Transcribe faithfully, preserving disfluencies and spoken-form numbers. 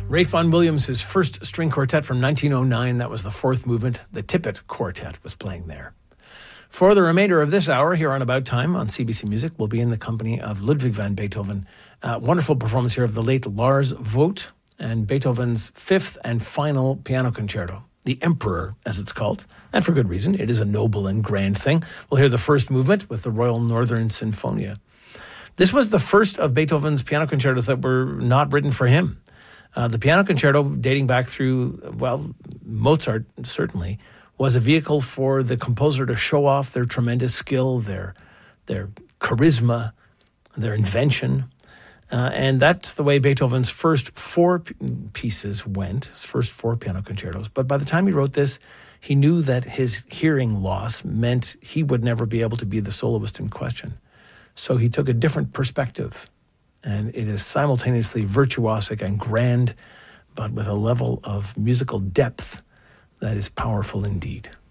Ralph Vaughan Williams, his first string quartet from nineteen oh nine, that was the fourth movement. The Tippett Quartet was playing there. For the remainder of this hour here on About Time on C B C Music, we'll be in the company of Ludwig van Beethoven. Uh, wonderful performance here of the late Lars Vogt and Beethoven's fifth and final piano concerto, the Emperor, as it's called. And for good reason, it is a noble and grand thing. We'll hear the first movement with the Royal Northern Sinfonia. This was the first of Beethoven's piano concertos that were not written for him. Uh, the piano concerto, dating back through, well, Mozart, certainly, was a vehicle for the composer to show off their tremendous skill, their their charisma, their invention. Uh, and that's the way Beethoven's first four p- pieces went, his first four piano concertos. But by the time he wrote this, he knew that his hearing loss meant he would never be able to be the soloist in question. So he took a different perspective. And it is simultaneously virtuosic and grand, but with a level of musical depth that is powerful indeed.